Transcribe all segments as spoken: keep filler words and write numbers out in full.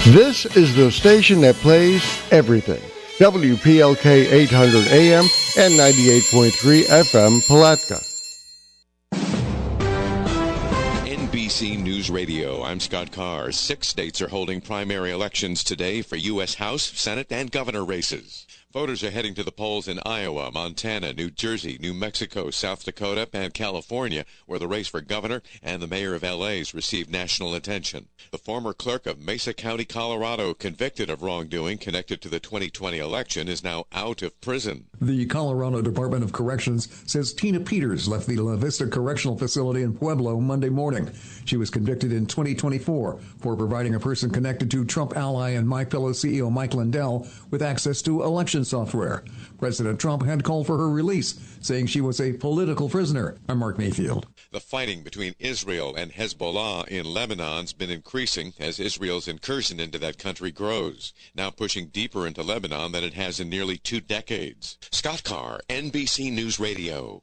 This is the station that plays everything. W P L K eight hundred A M and ninety-eight point three F M Palatka. N B C News Radio, I'm Scott Carr. Six states are holding primary elections today for U S House, Senate, and governor races. Voters are heading to the polls in Iowa, Montana, New Jersey, New Mexico, South Dakota, and California, where the race for governor and the mayor of L A's received national attention. The former clerk of Mesa County, Colorado, convicted of wrongdoing connected to the twenty twenty election, is now out of prison. The Colorado Department of Corrections says Tina Peters left the La Vista Correctional Facility in Pueblo Monday morning. She was convicted in twenty twenty-four for providing a person connected to Trump ally and MyPillow C E O Mike Lindell with access to election software. President Trump had called for her release, saying she was a political prisoner. I'm Mark Mayfield. The fighting between Israel and Hezbollah in Lebanon's been increasing as Israel's incursion into that country grows, now pushing deeper into Lebanon than it has in nearly two decades. Scott Carr, N B C News Radio.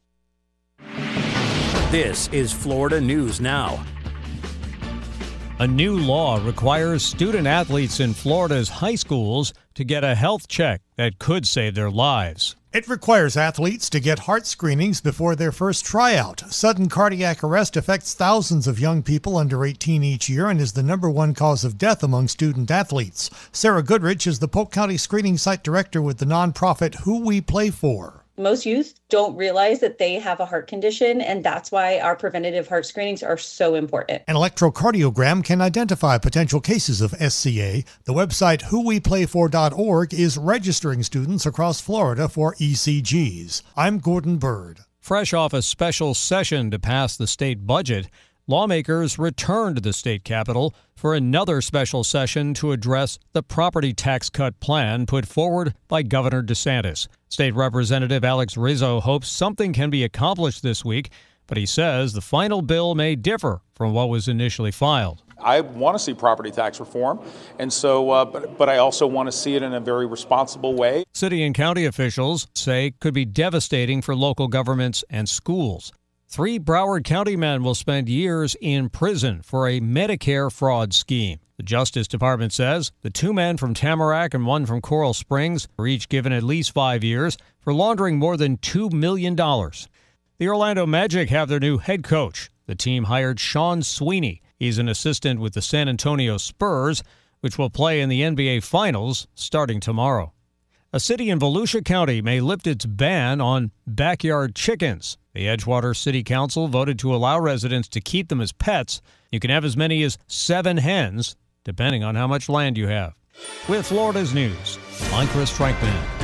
This is Florida News Now. A new law requires student athletes in Florida's high schools to get a health check that could save their lives. It requires athletes to get heart screenings before their first tryout. Sudden cardiac arrest affects thousands of young people under eighteen each year and is the number one cause of death among student athletes. Sarah Goodrich is the Polk County Screening Site Director with the nonprofit Who We Play For. Most youth don't realize that they have a heart condition, and that's why our preventative heart screenings are so important. An electrocardiogram can identify potential cases of S C A. The website who we play for dot org is registering students across Florida for E C Gs. I'm Gordon Bird. Fresh off a special session to pass the state budget, lawmakers returned to the state capitol for another special session to address the property tax cut plan put forward by Governor DeSantis. State Representative Alex Rizzo hopes something can be accomplished this week, but he says the final bill may differ from what was initially filed. I want to see property tax reform, and so, uh, but, but I also want to see it in a very responsible way. City and county officials say it could be devastating for local governments and schools. Three Broward County men will spend years in prison for a Medicare fraud scheme. The Justice Department says the two men from Tamarack and one from Coral Springs were each given at least five years for laundering more than two million dollars. The Orlando Magic have their new head coach. The team hired Sean Sweeney. He's an assistant with the San Antonio Spurs, which will play in the N B A Finals starting tomorrow. A city in Volusia County may lift its ban on backyard chickens. The Edgewater City Council voted to allow residents to keep them as pets. You can have as many as seven hens, depending on how much land you have. With Florida's news, I'm Chris Frankman.